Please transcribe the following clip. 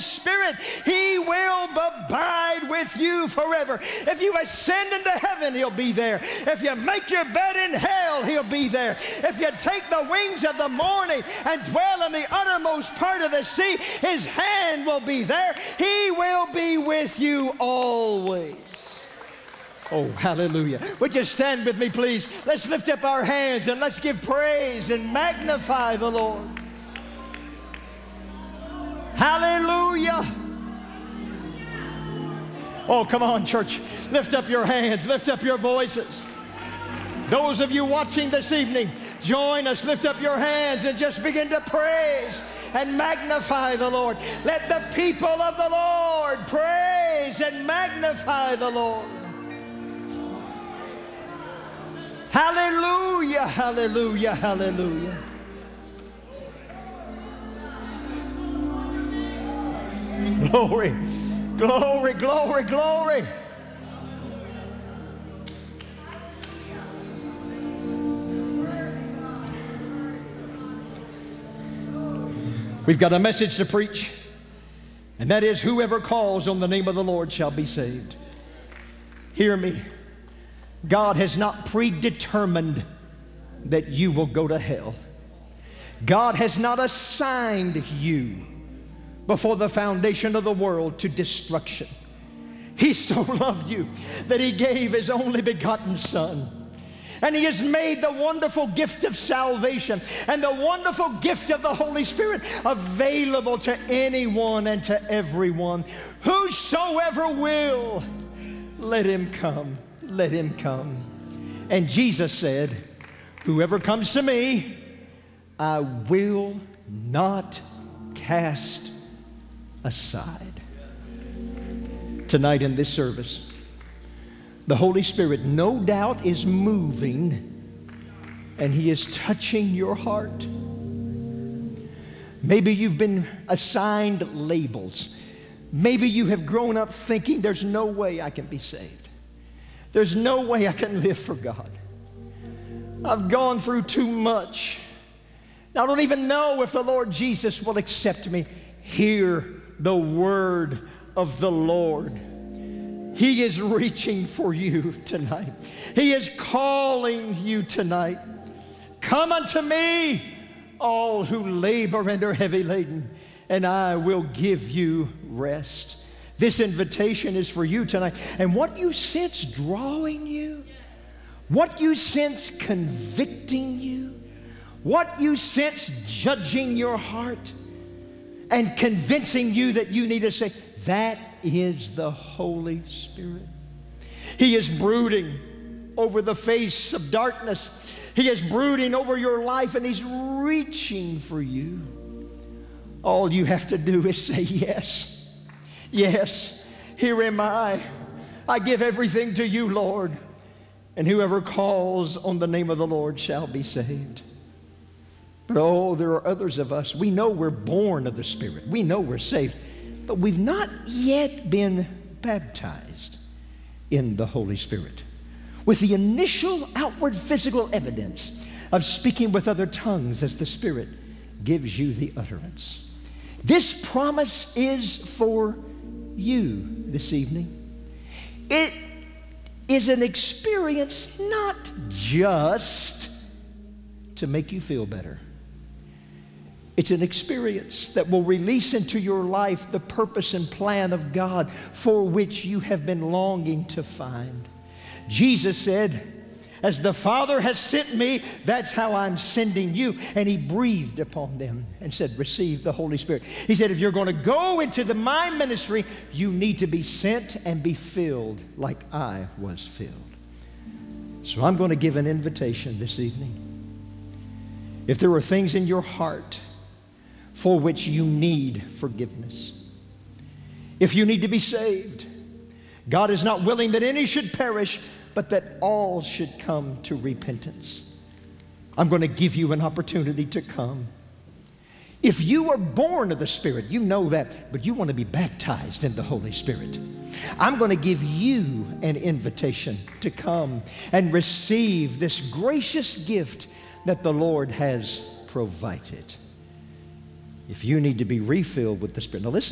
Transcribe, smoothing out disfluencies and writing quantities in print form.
Spirit, He will abide with you forever. If you ascend into heaven, He'll be there. If you make your bed in hell, He'll be there. If you take the wings of the morning and dwell in the uttermost part of the sea, His hand will be there. He will be with you always. Oh, hallelujah. Would you stand with me, please? Let's lift up our hands and let's give praise and magnify the Lord. Hallelujah. Oh, come on, church. Lift up your hands. Lift up your voices. Those of you watching this evening, join us. Lift up your hands and just begin to praise and magnify the Lord. Let the people of the Lord praise and magnify the Lord. Hallelujah, hallelujah, hallelujah. Glory, glory, glory, glory. We've got a message to preach, and that is, whoever calls on the name of the Lord shall be saved. Hear me. God has not predetermined that you will go to hell. God has not assigned you before the foundation of the world to destruction. He so loved you that He gave His only begotten Son. And He has made the wonderful gift of salvation and the wonderful gift of the Holy Spirit available to anyone and to everyone. Whosoever will, let him come. Let him come. And Jesus said, whoever comes to me, I will not cast aside. Tonight in this service, the Holy Spirit no doubt is moving, and He is touching your heart. Maybe you've been assigned labels. Maybe you have grown up thinking there's no way I can be saved. There's no way I can live for God. I've gone through too much. I don't even know if the Lord Jesus will accept me. Hear the word of the Lord. He is reaching for you tonight. He is calling you tonight. Come unto me, all who labor and are heavy laden, and I will give you rest. This invitation is for you tonight. And what you sense drawing you, what you sense convicting you, what you sense judging your heart and convincing you that you need to say, that is the Holy Spirit. He is brooding over the face of darkness. He is brooding over your life, and He's reaching for you. All you have to do is say yes. Yes, here am I. I give everything to you, Lord. And whoever calls on the name of the Lord shall be saved. But oh, there are others of us. We know we're born of the Spirit. We know we're saved. But we've not yet been baptized in the Holy Spirit with the initial outward physical evidence of speaking with other tongues as the Spirit gives you the utterance. This promise is for you this evening. It is an experience not just to make you feel better. It's an experience that will release into your life the purpose and plan of God for which you have been longing to find. Jesus said, as the Father has sent me, that's how I'm sending you. And He breathed upon them and said, receive the Holy Spirit. He said, if you're going to go into my ministry, you need to be sent and be filled like I was filled. So I'm going to give an invitation this evening. If there are things in your heart for which you need forgiveness, if you need to be saved, God is not willing that any should perish, but that all should come to repentance. I'm going to give you an opportunity to come. If you are born of the Spirit, you know that, but you want to be baptized in the Holy Spirit, I'm going to give you an invitation to come and receive this gracious gift that the Lord has provided. If you need to be refilled with the Spirit. Now listen.